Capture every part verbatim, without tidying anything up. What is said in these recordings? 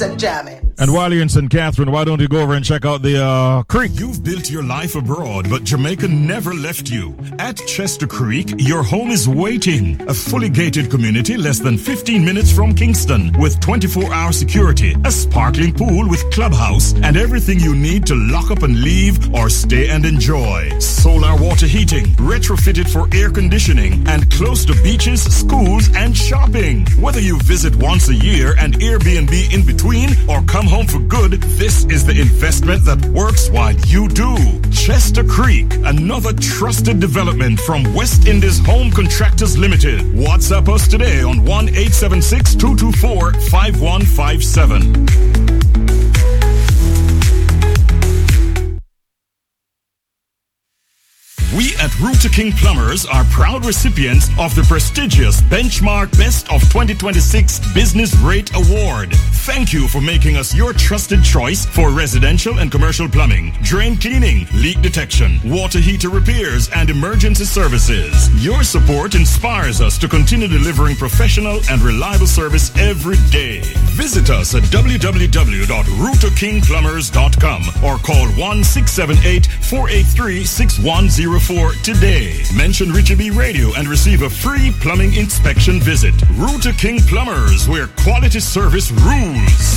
Saint Germain. And while you're in Saint Catherine, why don't you go over and check out the uh, creek? You've built your life abroad, but Jamaica never left you. At Chester Creek, your home is waiting. A fully gated community less than fifteen minutes from Kingston with twenty-four hour security, a sparkling pool with clubhouse, and everything you need to lock up and leave or stay and enjoy. Solar water heating, retrofitted for air conditioning, and close to beaches, schools, and shopping. Whether you visit once a year and Airbnb in between or come home for good, this is the investment that works while you do. Chester Creek, another trusted development from West Indies Home Contractors Limited. WhatsApp us today on one eight seven six, two two four, five one five seven. We at Rooter King Plumbers are proud recipients of the prestigious Benchmark Best of twenty twenty-six Business Rate Award. Thank you for making us your trusted choice for residential and commercial plumbing, drain cleaning, leak detection, water heater repairs, and emergency services. Your support inspires us to continue delivering professional and reliable service every day. Visit us at w w w dot rooter king plumbers dot com or call one six seven eight, four eight three, six one zero four today. Mention Richie B Radio and receive a free plumbing inspection visit. Rooter King Plumbers, where quality service rules.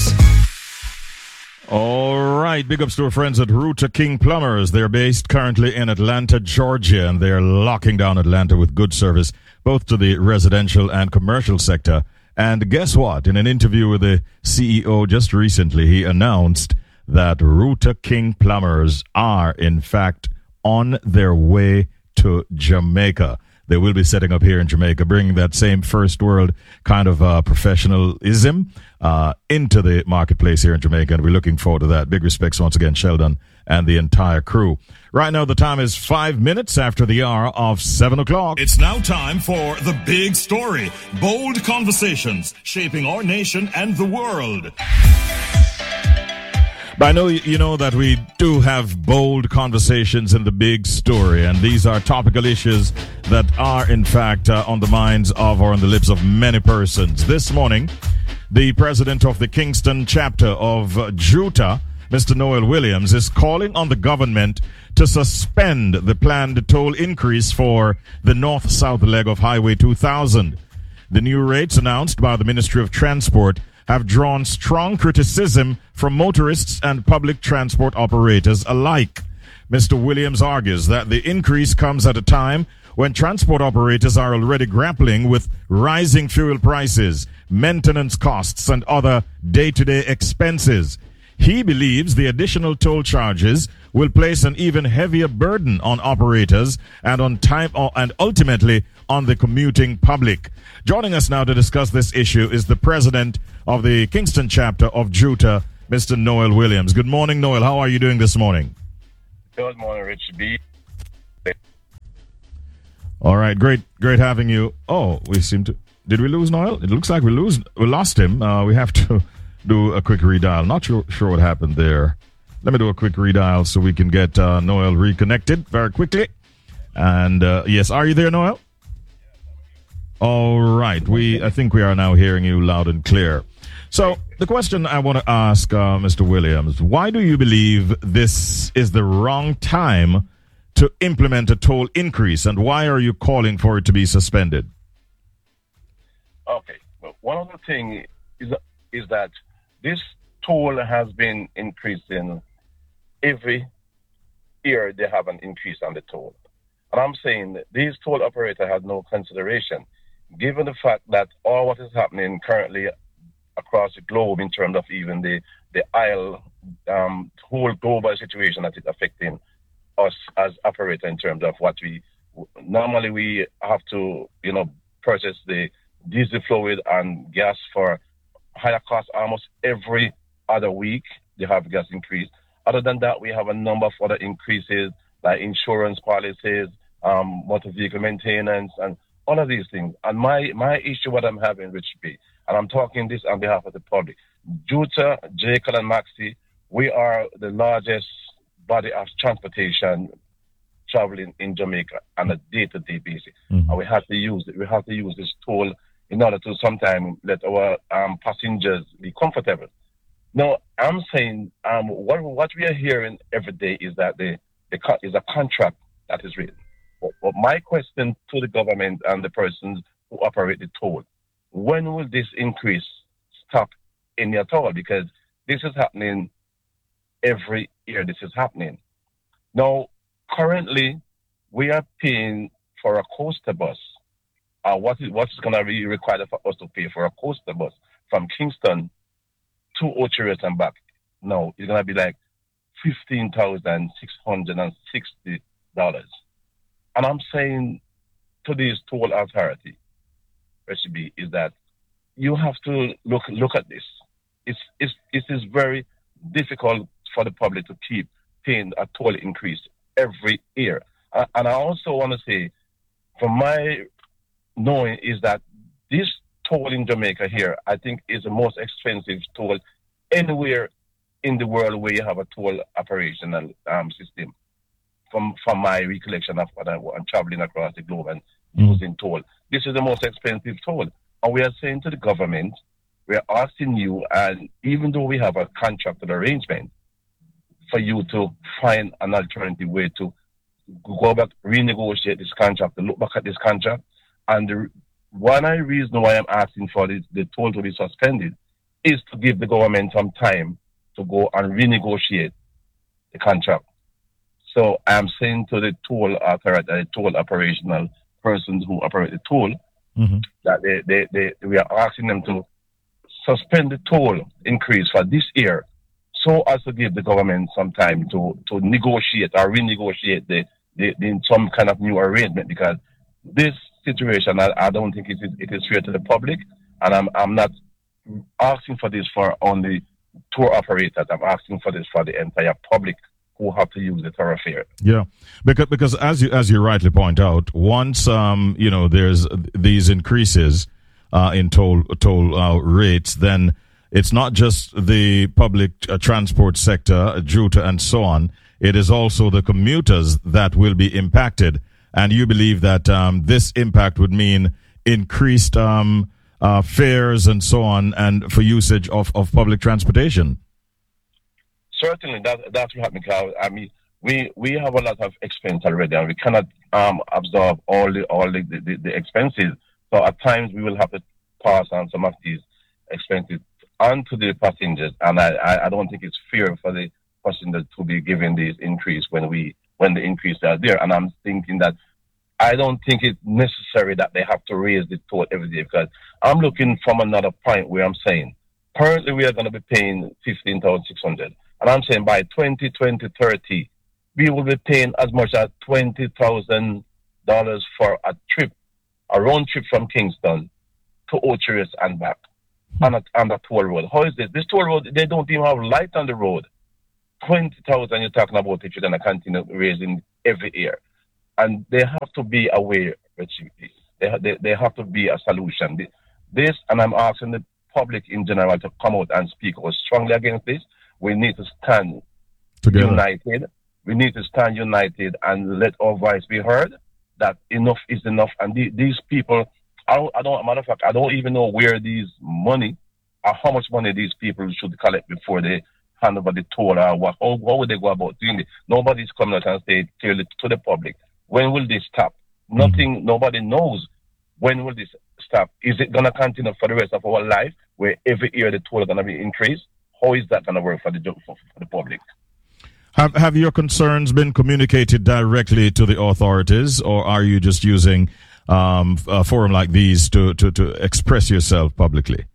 All right, big ups to our friends at Rooter King Plumbers. They're based currently in Atlanta, Georgia, and they're locking down Atlanta with good service, both to the residential and commercial sector. And guess what? In an interview with the C E O just recently, he announced that Rooter King Plumbers are, in fact, on their way to Jamaica. They will be setting up here in Jamaica, bringing that same first world kind of uh, professionalism uh, into the marketplace here in Jamaica, and we're looking forward to that. Big respects once again, Sheldon and the entire crew. Right now, the time is five minutes after the hour of seven o'clock. It's now time for The Big Story. Bold conversations shaping our nation and the world. But I know you know that we do have bold conversations in The Big Story, and these are topical issues that are, in fact, uh, on the minds of or on the lips of many persons. This morning, the president of the Kingston chapter of uh, JUTA, Mister Noel Williams, is calling on the government to suspend the planned toll increase for the north-south leg of Highway two thousand. The new rates announced by the Ministry of Transport have drawn strong criticism from motorists and public transport operators alike. Mister Williams argues that the increase comes at a time when transport operators are already grappling with rising fuel prices, maintenance costs, and other day-to-day expenses. He believes the additional toll charges will place an even heavier burden on operators and on time and ultimately on the commuting public. Joining us now to discuss this issue is the president of the Kingston chapter of JUTA, Mister Noel Williams. Good morning, Noel. How are you doing this morning? Good morning, Rich B. All right, great, great having you. Oh, we seem to. Did we lose Noel? It looks like we lose. We lost him. Uh, we have to do a quick redial. Not sure, sure what happened there. Let me do a quick redial so we can get uh, Noel reconnected very quickly. And uh, yes, are you there, Noel? All right, we. I think we are now hearing you loud and clear. So the question I want to ask uh, Mister Williams, why do you believe this is the wrong time to implement a toll increase, and why are you calling for it to be suspended? Okay, well, one of the things is, is that this toll has been increasing every year. They have an increase on the toll. And I'm saying that these toll operators have no consideration, given the fact that all what is happening currently across the globe in terms of even the, the aisle, um, whole global situation that is affecting us as operator in terms of what we, normally we have to, you know, purchase the diesel fluid and gas for higher cost almost every other week. They have gas increase. Other than that, we have a number of other increases like insurance policies, um, motor vehicle maintenance, and all of these things. And my, my issue, what I'm having, Rich B, and I'm talking this on behalf of the public, JUTA, J. C A L, and Maxi, we are the largest body of transportation traveling in Jamaica on a day-to-day basis. Mm-hmm. And we have to use it. We have to use this toll in order to sometimes let our um, passengers be comfortable. No, I'm saying um, what what we are hearing every day is that the the co- is a contract that is written. But, but my question to the government and the persons who operate the toll: when will this increase stop any at all? Because this is happening every year. This is happening now. Currently, we are paying for a coaster bus. Uh, what is what's going to be required for us to pay for a coaster bus from Kingston to Ocho and back? No, it's going to be like fifteen thousand six hundred sixty dollars. And I'm saying to this toll authority, recipe, is that you have to look look at this. It's, it's, it is very difficult for the public to keep paying a toll increase every year. Uh, and I also want to say, from my knowing, is that this toll in Jamaica here, I think, is the most expensive toll anywhere in the world where you have a toll operational um, system. From from my recollection of what I, I'm traveling across the globe and Mm. using toll, this is the most expensive toll. And we are saying to the government, we are asking you, and even though we have a contracted arrangement, for you to find an alternative way to go back, renegotiate this contract, to look back at this contract. And the one reason why I'm asking for this, the toll to be suspended is to give the government some time to go and renegotiate the contract. So I'm saying to the toll authority, the toll operational persons who operate the toll, Mm-hmm. that they, they, they, we are asking them to suspend the toll increase for this year, so as to give the government some time to, to negotiate or renegotiate the, the, the some kind of new arrangement, because this situation, I, I don't think it is, it is fair to the public, and I'm I'm not asking for this for only tour operators. I'm asking for this for the entire public who have to use the thoroughfare. Yeah, because because as you as you rightly point out, once um you know there's these increases uh, in toll toll uh, rates, then it's not just the public uh, transport sector, uh, Juta and so on. It is also the commuters that will be impacted. And you believe that um, this impact would mean increased um, uh, fares and so on, and for usage of, of public transportation. Certainly, that that's what happening. I mean, we we have a lot of expense already, and we cannot um, absorb all the all the, the, the expenses. So at times we will have to pass on some of these expenses onto the passengers, and I, I, I don't think it's fair for the passengers to be given this increase when we when the increase are there. And I'm thinking that I don't think it's necessary that they have to raise the toll every day, because I'm looking from another point where I'm saying currently we are going to be paying fifteen thousand six hundred, and I'm saying by twenty twenty, thirty we will be paying as much as twenty thousand dollars for a trip, a round trip from Kingston to Ocho and back on a, on a toll road. How is this? This toll road, they don't even have light on the road. twenty thousand you're talking about if you're going to continue raising every year. And they have to be aware, Richie. They, they, they have to be a solution. This, and I'm asking the public in general to come out and speak out strongly against this. We need to stand Together. united. We need to stand united and let our voice be heard, that enough is enough. And the, these people, I don't, I don't, matter of fact, I don't even know where these money, or how much money these people should collect before they hand over the toll, or what, how, how would they go about doing it? Nobody's coming out and say clearly to the public, when will this stop? Nothing, mm-hmm. Nobody knows when will this stop. Is it going to continue for the rest of our life, where every year the toll is going to be increased? How is that going to work for the, for, for the public? Have have your concerns been communicated directly to the authorities, or are you just using um, a forum like these to, to, to express yourself publicly?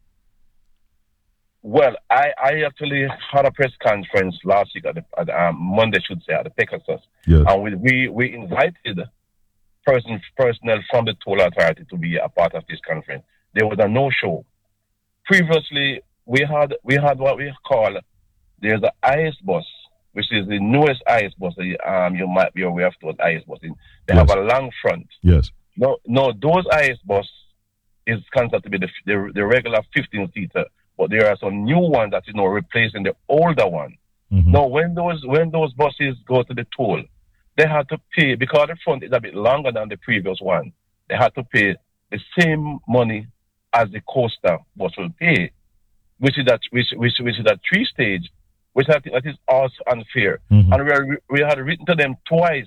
Well, I, I actually had a press conference last week, at, the, at um, Monday, should say, at the Pegasus. Yes. And we, we, we invited person, personnel from the toll authority to be a part of this conference. There was a no-show. Previously, we had we had what we call, there's an I S bus, which is the newest I S bus. Um, you might be aware of those I S buses. They yes. have a long front. Yes. No, no, those I S bus is considered to be the, the, the regular fifteen-seater, but there are some new ones that is now replacing the older one. Mm-hmm. Now, when those when those buses go to the toll, they have to pay, because the front is a bit longer than the previous one. They have to pay the same money as the coaster bus will pay. which is that which which which is that three stage, which I think that is also unfair. Mm-hmm. And we are, we had written to them twice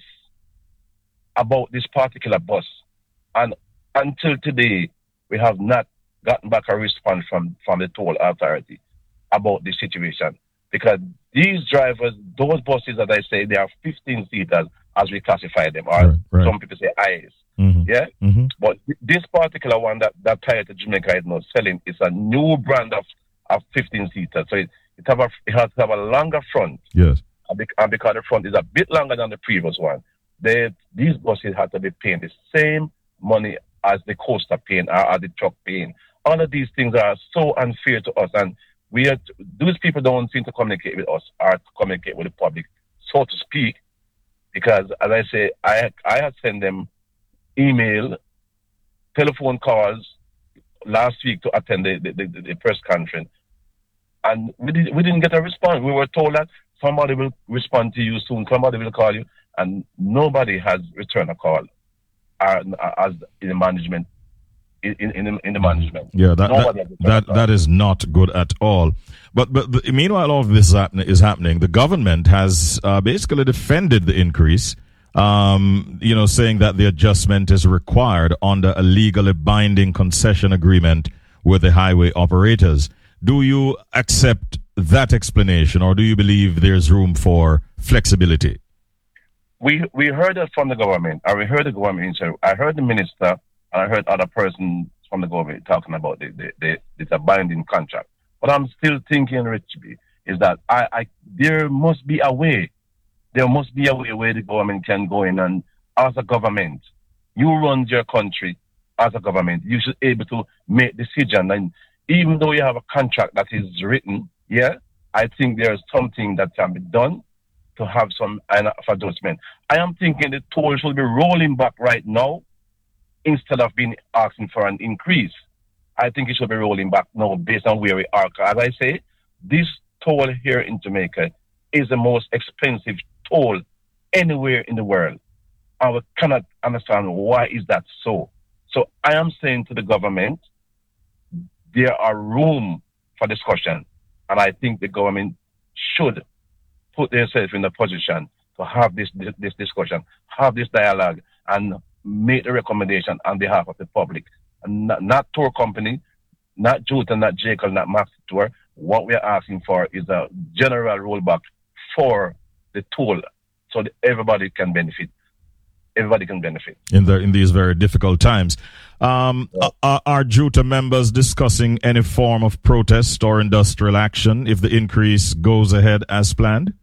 about this particular bus, and until today we have not gotten back a response from from the toll authority about this situation, because these drivers, those buses that I say, they are fifteen seaters as we classify them, or right, right. some people say I S. Mm-hmm. Yeah, mm-hmm. But this particular one that that Toyota Jamaica is now selling is a new brand of of fifteen seaters, so it it, have a, it has to have a longer front. Yes, and because the front is a bit longer than the previous one, they these buses have to be paying the same money as the coaster paying or, or the truck paying. All of these things are so unfair to us, and we are, those people don't seem to communicate with us or to communicate with the public, so to speak, because as I say, I I had sent them email, telephone calls last week to attend the, the, the, the press conference, and we, did, we didn't get a response. We were told that somebody will respond to you soon, somebody will call you, and nobody has returned a call uh, as in the management. In, in, in the management. Yeah, that that, that, that is not good at all. But but the, meanwhile, all of this is, happen, is happening. The government has uh, basically defended the increase, um, you know, saying that the adjustment is required under a legally binding concession agreement with the highway operators. Do you accept that explanation, or do you believe there's room for flexibility? We we heard that from the government. I heard the government. I heard the minister. And I heard other persons from the government talking about the, the, the, it's a binding contract. But I'm still thinking, Richie, is that I, I there must be a way. There must be a way where the government can go in, and as a government, you run your country as a government. You should be able to make decisions. And even though you have a contract that is written, yeah, I think there's something that can be done to have some kind of adjustment. I am thinking the toll should be rolling back right now, instead of being asking for an increase. I think it should be rolling back now based on where we are. As I say, this toll here in Jamaica is the most expensive toll anywhere in the world. And we cannot understand why is that so. So I am saying to the government, there are room for discussion. And I think the government should put themselves in a position to have this, this, this discussion, have this dialogue, and make the recommendation on behalf of the public. And not, not tour company, not Jota, not Jekyll, not Max Tour. What we are asking for is a general rollback for the toll so that everybody can benefit. Everybody can benefit. In the in these very difficult times. Um, yeah. are, are Jota members discussing any form of protest or industrial action if the increase goes ahead as planned?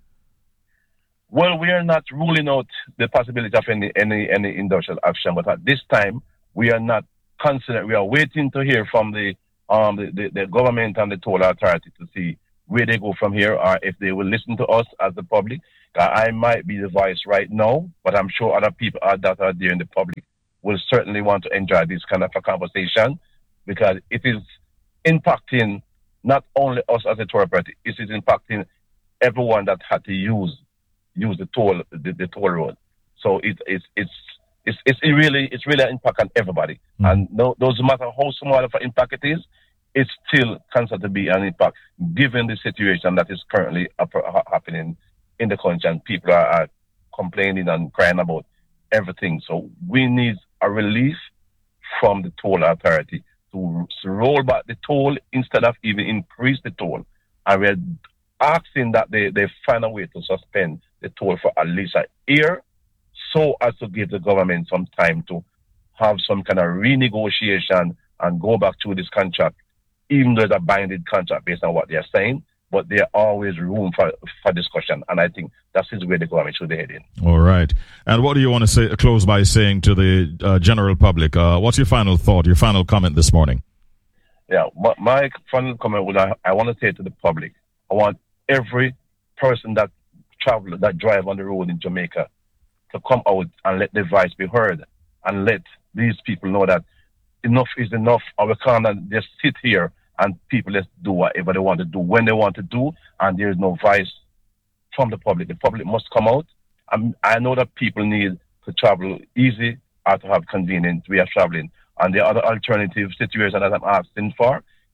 Well, we are not ruling out the possibility of any, any, any industrial action, but at this time, we are not considering, we are waiting to hear from the, um, the, the, the government and the toll authority to see where they go from here, or if they will listen to us as the public. I might be the voice right now, but I'm sure other people are, that are there in the public will certainly want to enjoy this kind of a conversation, because it is impacting not only us as a tour operator, it is impacting everyone that had to use use the toll, the, the toll road. So it, it's it's it's it's it really it's really an impact on everybody. Mm. And no, doesn't matter how small of an impact it is, it's still considered to be an impact given the situation that is currently happening in the country, and people are, are complaining and crying about everything. So we need a relief from the toll authority to, to roll back the toll instead of even increase the toll. And we're asking that they, they find a way to suspend the toll for at least a year, so as to give the government some time to have some kind of renegotiation and go back to this contract, even though it's a binding contract based on what they're saying. But there's always room for, for discussion, and I think that's where the government should head in. All right. And what do you want to say? Close by saying to the uh, general public? Uh, what's your final thought? Your final comment this morning? Yeah, my, my final comment was I, I want to say to the public, I want every person that travel, that drive on the road in Jamaica, to come out and let their voice be heard, and let these people know that enough is enough, and we can't just sit here and people just do whatever they want to do when they want to do, and there is no voice from the public. The public must come out. And I know that people need to travel easy or to have convenient way of traveling, and the other alternative situation that I'm asking for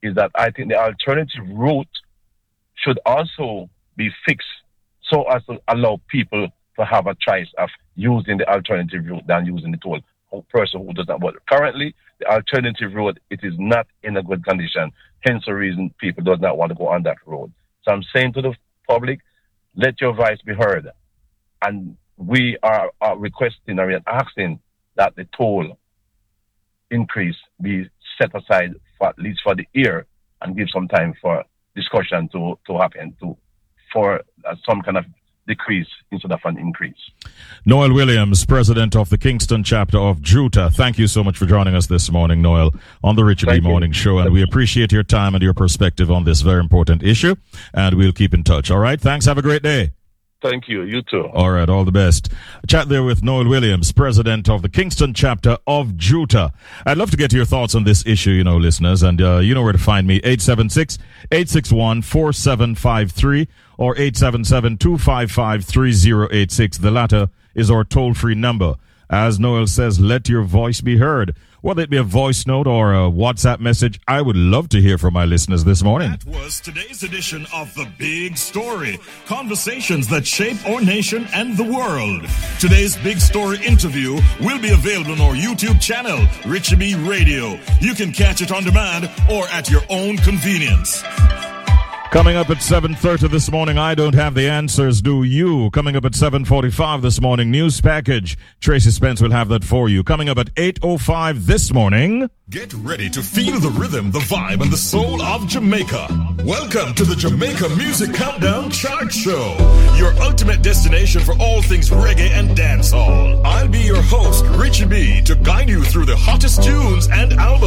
is that I think the alternative route should also be fixed so as to allow people to have a choice of using the alternative route than using the toll. A person who does not work. Currently, the alternative road, it is not in a good condition. Hence the reason people do not want to go on that road. So I'm saying to the public, let your voice be heard. And we are, are requesting or asking that the toll increase be set aside for at least for the year and give some time for discussion to, to happen to for uh, some kind of decrease instead of an increase. Noel Williams, president of the Kingston chapter of JUTA. Thank you so much for joining us this morning, Noel, on the Richard B. Morning Show. And we appreciate your time and your perspective on this very important issue. And we'll keep in touch. All right. Thanks. Have a great day. Thank you. You too. All right. All the best. Chat there with Noel Williams, president of the Kingston chapter of JUTA. I'd love to get your thoughts on this issue, you know, listeners. And uh, you know where to find me. eight seven six, eight six one, four seven five three or eight seven seven, two five five, three zero eight six. The latter is our toll-free number. As Noel says, let your voice be heard. Whether it be a voice note or a WhatsApp message, I would love to hear from my listeners this morning. That was today's edition of The Big Story. Conversations that shape our nation and the world. Today's Big Story interview will be available on our YouTube channel, Richard B. Radio. You can catch it on demand or at your own convenience. Coming up at seven thirty this morning, I don't have the answers, do you? Coming up at seven forty-five this morning, news package. Tracy Spence will have that for you. Coming up at eight oh five this morning. Get ready to feel the rhythm, the vibe, and the soul of Jamaica. Welcome to the Jamaica Music Countdown Chart Show, your ultimate destination for all things reggae and dancehall. I'll be your host, Richie B, to guide you through the hottest tunes and albums.